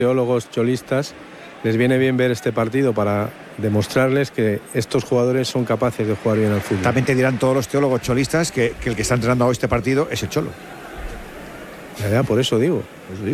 teólogos cholistas les viene bien ver este partido para demostrarles que estos jugadores son capaces de jugar bien al fútbol. También te dirán todos los teólogos cholistas que el que está entrenando hoy este partido es el Cholo. Ya, por eso digo.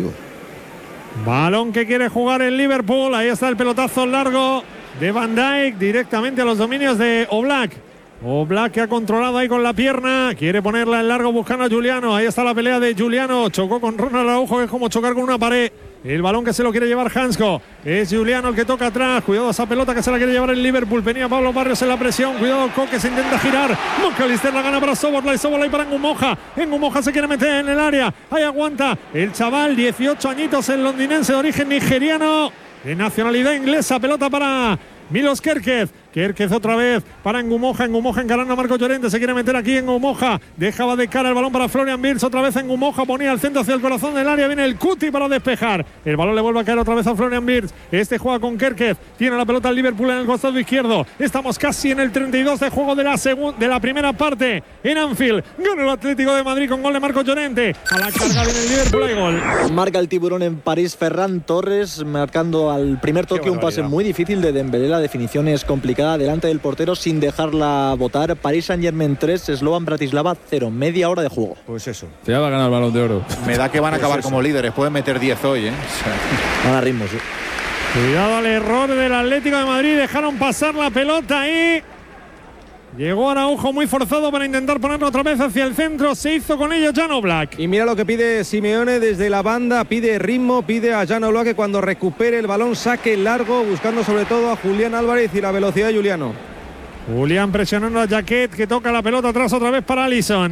Balón que quiere jugar el Liverpool. Ahí está el pelotazo largo de Van Dijk directamente a los dominios de Oblak. Oblak que ha controlado ahí con la pierna. Quiere ponerla en largo buscando a Juliano. Ahí está la pelea de Juliano. Chocó con Ronald Araujo, que es como chocar con una pared. El balón que se lo quiere llevar Hansko. Es Juliano el que toca atrás. Cuidado esa pelota que se la quiere llevar el Liverpool. Venía Pablo Barrios en la presión. Cuidado Coque, se intenta girar. McAllister la gana para Szoboszlai. Szoboszlai para Ngumoja. Ngumoja se quiere meter en el área. Ahí aguanta el chaval, 18 añitos, el londinense de origen nigeriano, de nacionalidad inglesa. Pelota para Milos Kerkez. Kerkez otra vez para Ngumoja. Ngumoja encarando a Marco Llorente. Se quiere meter aquí en Ngumoja. Dejaba de cara el balón para Florian Wirtz. Otra vez en Ngumoja. Ponía el centro hacia el corazón del área. Viene el Cuti para despejar. El balón le vuelve a caer otra vez a Florian Wirtz. Este juega con Kerkez. Tiene la pelota el Liverpool en el costado izquierdo. Estamos casi en el 32 de juego de la primera parte en Anfield. Gana el Atlético de Madrid con gol de Marco Llorente. A la carga viene el Liverpool. Hay gol. Marca el tiburón en París Ferran Torres, marcando al primer toque un pase muy difícil de Dembélé. La definición es complicada delante del portero sin dejarla botar. París Saint-Germain 3, Slovan Bratislava 0. Media hora de juego. Pues eso. Ya va a ganar el Balón de Oro. Me da que van a acabar como líderes. Pueden meter 10 hoy, ¿eh? Van a ritmos. Cuidado al error del Atlético de Madrid. Dejaron pasar la pelota ahí. Llegó Araujo muy forzado para intentar ponerlo otra vez hacia el centro. Se hizo con ello Jan Oblak. Y mira lo que pide Simeone desde la banda. Pide ritmo, pide a Jan Oblak que cuando recupere el balón saque largo, buscando sobre todo a Julián Álvarez y la velocidad de Juliano. Julián presionando a Jaquet, que toca la pelota atrás otra vez para Alisson.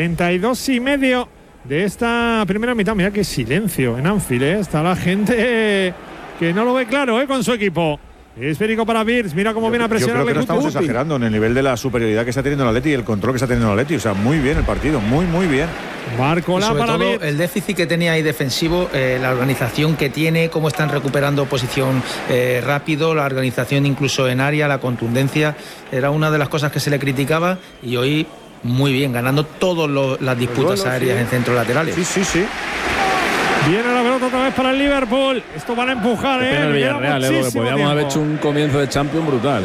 32,5 de esta primera mitad. Mira qué silencio en Anfield, ¿eh? Está la gente que no lo ve claro, con su equipo. Esférico para Wirtz, mira cómo viene a presionar. Yo creo que no estamos exagerando en el nivel de la superioridad que está teniendo el Atleti y el control que está teniendo el Atleti. O sea, muy bien el partido, muy bien. Marcola para Wirtz. El déficit que tenía ahí defensivo, la organización que tiene, cómo están recuperando posición rápido, la organización incluso en área, la contundencia, era una de las cosas que se le criticaba y hoy muy bien, ganando todas las disputas aéreas en centros laterales. Sí. Viene la pelota otra vez para el Liverpool. Esto van a empujar, el Villarreal, porque podríamos haber hecho un comienzo de Champions brutal,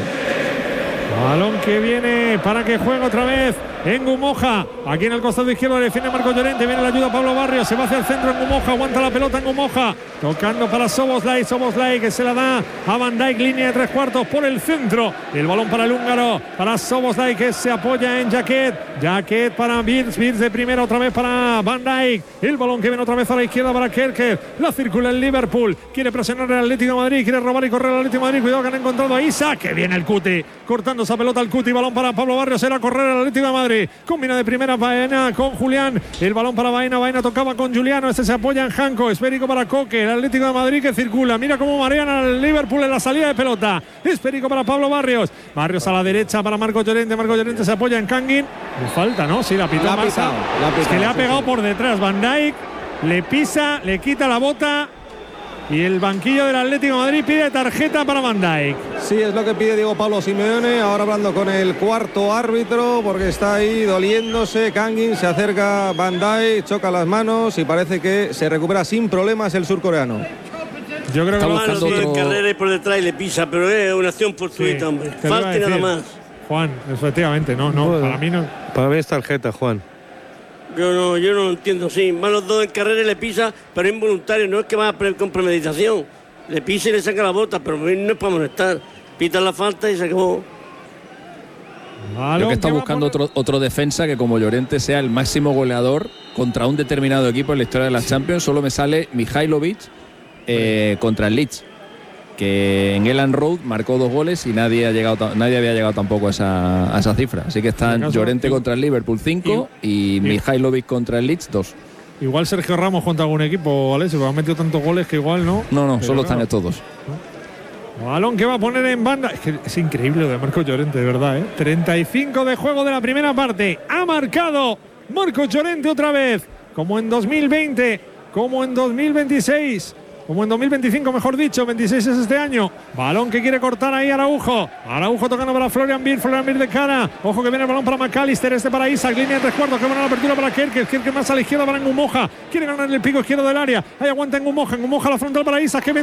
Balón que viene para que juegue otra vez en Ngumoja. Aquí en el costado izquierdo defiende Marco Llorente. Viene la ayuda a Pablo Barrios. Se va hacia el centro en Ngumoja. Aguanta la pelota en Ngumoja. Tocando para Szoboszlai. Szoboszlai que se la da a Van Dijk. Línea de 3/4 por el centro. El balón para el húngaro. Para Szoboszlai que se apoya en Jaquet. Jaquet para Wirtz. Wirtz de primera otra vez para Van Dijk. El balón que viene otra vez a la izquierda para Kerkez. La circula el Liverpool. Quiere presionar el Atlético de Madrid. Quiere robar y correr el Atlético de Madrid. Cuidado que han encontrado a Isa. Que viene el Cuti. Cortando esa pelota al Cuti. Balón para Pablo Barrios. Era correr el Atlético de Madrid. Combina de primera Baena con Julián. El balón para Baena. Baena tocaba con Juliano. Este se apoya en Janko. Esférico para Coque. El Atlético de Madrid que circula. Mira cómo marean al Liverpool en la salida de pelota. Esférico para Pablo Barrios. Barrios a la derecha para Marco Llorente. Marco Llorente se apoya en Kangin. Falta, ¿no? Sí, la pitó Marca. Es que le ha pegado por detrás Van Dijk. Le pisa, le quita la bota. Y el banquillo del Atlético de Madrid pide tarjeta para Van Dijk. Sí, es lo que pide Diego Pablo Simeone. Ahora hablando con el cuarto árbitro, porque está ahí doliéndose. Kangin, se acerca Van Dijk, choca las manos y parece que se recupera sin problemas el surcoreano. Yo creo que buscando otro... carrera y por detrás y le pisa, pero es una acción fortuita, hombre. Falta y nada más. Juan, efectivamente, no, para mí no. Para mí es tarjeta, Juan. Yo no lo entiendo, sí. Van los dos en carrera y le pisa, pero es involuntario, no es que va con premeditación. Le pisa y le saca la bota, pero no es para molestar. Pita la falta y se acabó. Creo que está buscando otro defensa que como Llorente sea el máximo goleador contra un determinado equipo en la historia de las Champions. Solo me sale Mihailovic contra el Leeds, que en Elland Road marcó 2 goles y nadie había llegado tampoco a esa cifra. Así que están Llorente contra el Liverpool 5 y Mihailovic contra el Leeds 2. Igual Sergio Ramos contra algún equipo, ¿vale? Se han metido tantos goles que igual no. No, solo están estos dos. Balón que va a poner en banda. Es increíble lo de Marco Llorente, de verdad, 35 de juego de la primera parte. Ha marcado Marco Llorente otra vez. Como en 2020, como en 2026. como en 2025, mejor dicho, 26 es este año. Balón que quiere cortar ahí Araujo. Araujo tocando para Florian Wirtz de cara. Ojo que viene el balón para McAllister, para Isak, línea de 3/4, que buena la apertura para Kerkez más a la izquierda para Ngumoja. Quiere ganar el pico izquierdo del área. Ahí aguanta Ngumoja la frontal para Isak, que